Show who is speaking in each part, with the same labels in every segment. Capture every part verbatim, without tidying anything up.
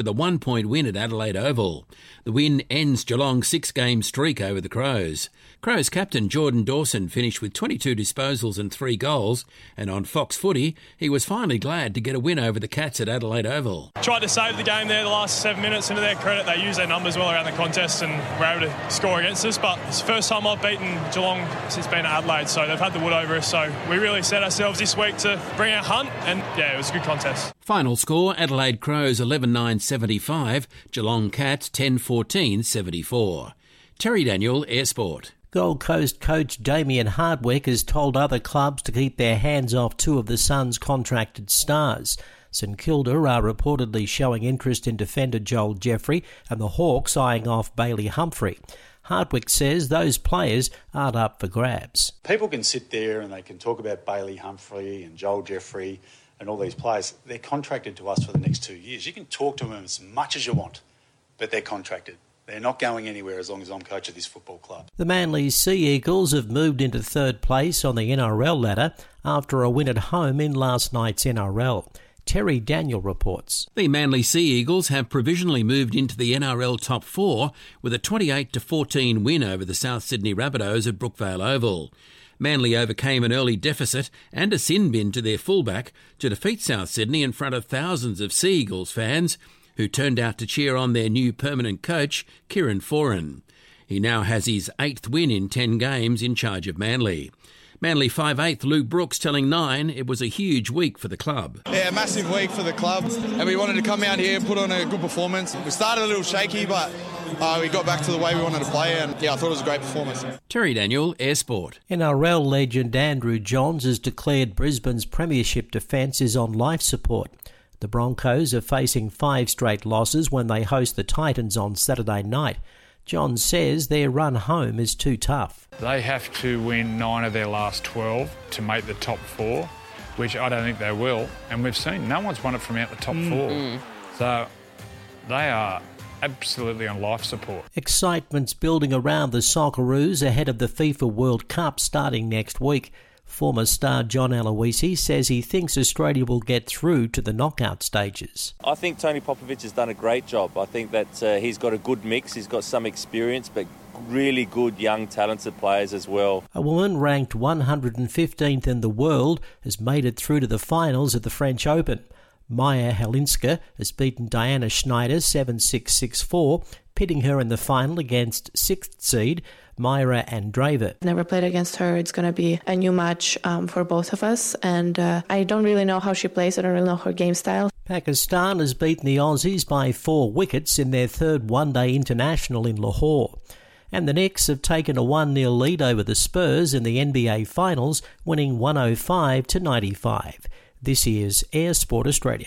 Speaker 1: with a one-point win at Adelaide Oval. The win ends Geelong's six-game streak over the Crows. Crows captain Jordan Dawson finished with twenty-two disposals and three goals, and on Fox Footy, he was finally glad to get a win over the Cats at Adelaide Oval.
Speaker 2: Tried to save the game there the last seven minutes, and to their credit, they used their numbers well around the contest and were able to score against us. But it's the first time I've beaten Geelong since being at Adelaide, so they've had the wood over us. So we really set ourselves this week to bring our hunt, and yeah, it was a good contest.
Speaker 1: Final score, Adelaide Crows eleven nine seventy-five, Geelong Cats ten fourteen seventy-four. Terry Daniel, Air Sport.
Speaker 3: Gold Coast coach Damien Hardwick has told other clubs to keep their hands off two of the Suns' contracted stars. St Kilda are reportedly showing interest in defender Joel Jeffrey and the Hawks eyeing off Bailey Humphrey. Hardwick says those players aren't up for grabs.
Speaker 4: People can sit there and they can talk about Bailey Humphrey and Joel Jeffrey and all these players. They're contracted to us for the next two years. You can talk to them as much as you want, but they're contracted. They're not going anywhere as long as I'm coach of this football club.
Speaker 3: The Manly Sea Eagles have moved into third place on the N R L ladder after a win at home in last night's N R L. Terry Daniel reports.
Speaker 1: The Manly Sea Eagles have provisionally moved into the N R L top four with a twenty-eight to fourteen win over the South Sydney Rabbitohs at Brookvale Oval. Manly overcame an early deficit and a sin bin to their fullback to defeat South Sydney in front of thousands of Sea Eagles fans who turned out to cheer on their new permanent coach, Kieran Foran. He now has his eighth win in ten games in charge of Manly. Manly five eighth Luke Brooks telling Nine it was a huge week for the club.
Speaker 5: Yeah, a massive week for the club, and we wanted to come out here and put on a good performance. We started a little shaky, but uh, we got back to the way we wanted to play, and yeah, I thought it was a great performance.
Speaker 1: Terry Daniel, Air Sport.
Speaker 3: N R L legend Andrew Johns has declared Brisbane's premiership defence is on life support. The Broncos are facing five straight losses when they host the Titans on Saturday night. John says their run home is too tough.
Speaker 6: They have to win nine of their last twelve to make the top four, which I don't think they will. And we've seen no one's won it from out the top mm-hmm. four. So they are absolutely on life support.
Speaker 3: Excitement's building around the Socceroos ahead of the FIFA World Cup starting next week. Former star John Aloisi says he thinks Australia will get through to the knockout stages.
Speaker 7: I think Tony Popovich has done a great job. I think that uh, he's got a good mix. He's got some experience, but really good, young, talented players as well.
Speaker 3: A woman ranked one hundred fifteenth in the world has made it through to the finals of the French Open. Maya Helinska has beaten Diana Schneider seven six six four, pitting her in the final against sixth seed Myra Andreeva.
Speaker 8: Never played against her. It's going to be a new match um, for both of us, and uh, I don't really know how she plays. I don't really know her game style.
Speaker 3: Pakistan has beaten the Aussies by four wickets in their third one-day international in Lahore. And the Knicks have taken a one nil lead over the Spurs in the N B A Finals, winning one oh five to ninety-five. This is Air Sport Australia.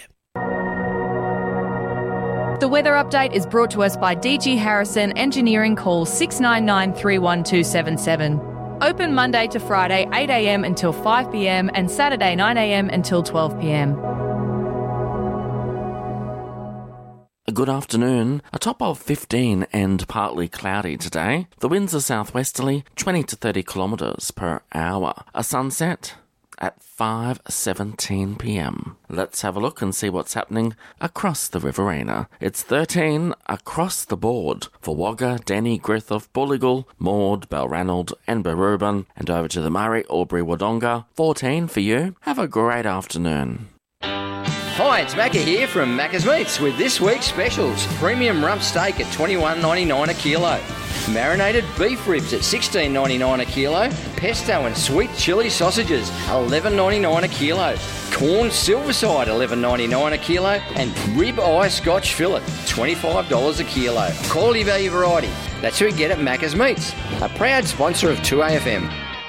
Speaker 9: The weather update is brought to us by D G Harrison Engineering. Call six nine nine, three one two seven seven. Open Monday to Friday eight a m until five p m and Saturday nine a m until twelve p m.
Speaker 10: Good afternoon. A top of fifteen and partly cloudy today. The winds are southwesterly, twenty to thirty kilometres per hour. A sunset at five seventeen p m. Let's have a look and see what's happening across the Riverina. It's thirteen across the board for Wagga, Denny, Griffith, Bulligal, Maud, Balranald and Berubin, and over to the Murray, Albury, Wodonga. fourteen for you. Have a great afternoon.
Speaker 11: Hi, it's Macca here from Macca's Meats with this week's specials. Premium rump steak at twenty-one ninety-nine a kilo. Marinated beef ribs at sixteen ninety-nine a kilo. Pesto and sweet chilli sausages, eleven ninety-nine a kilo. Corn silverside, eleven ninety-nine a kilo. And rib eye Scotch fillet, twenty-five dollars a kilo. Quality value variety. That's who we get at Macca's Meats. A proud sponsor of two A F M.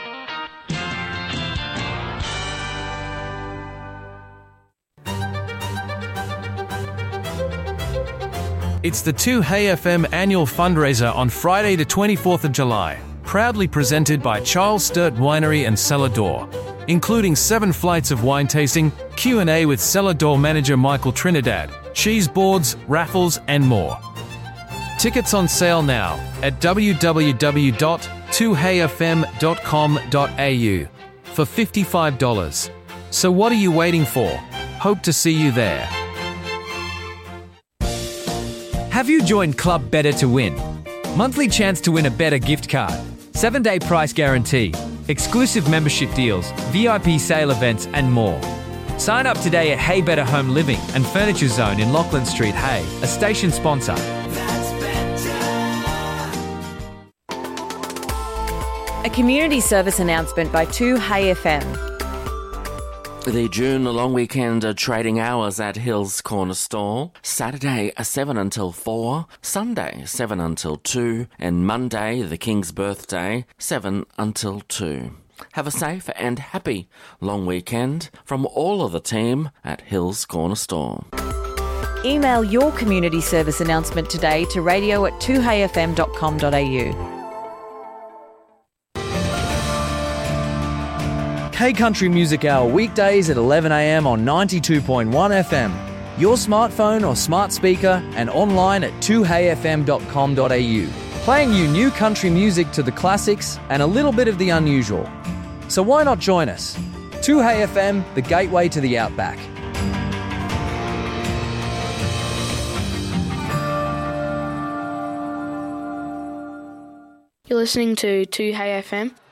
Speaker 12: It's the two Hey F M annual fundraiser on Friday the twenty-fourth of July, proudly presented by Charles Sturt Winery and Cellar Door, including seven flights of wine tasting, Q and A with Cellar Door manager Michael Trinidad, cheese boards, raffles and more. Tickets on sale now at w w w dot two hey f m dot com dot a u for fifty-five dollars. So what are you waiting for? Hope to see you there.
Speaker 13: Have you joined Club Better to win? Monthly chance to win a Better gift card, seven-day price guarantee, exclusive membership deals, V I P sale events and more. Sign up today at Hay Better Home Living and Furniture Zone in Lachlan Street, Hay, a station sponsor.
Speaker 14: A community service announcement by two Hay F M.
Speaker 10: The June long weekend trading hours at Hills Corner Store. Saturday seven until four, Sunday seven until two, and Monday, the King's birthday, seven until two. Have a safe and happy long weekend from all of the team at Hills Corner Store.
Speaker 14: Email your community service announcement today to radio at two hay f m dot com dot a u.
Speaker 15: K Country Music Hour weekdays at eleven a m on ninety-two point one F M. Your smartphone or smart speaker and online at two hay f m dot com dot a u. Playing you new country music to the classics and a little bit of the unusual. So why not join us? two Hay F M, the gateway to the outback.
Speaker 16: You're listening to two Hay F M.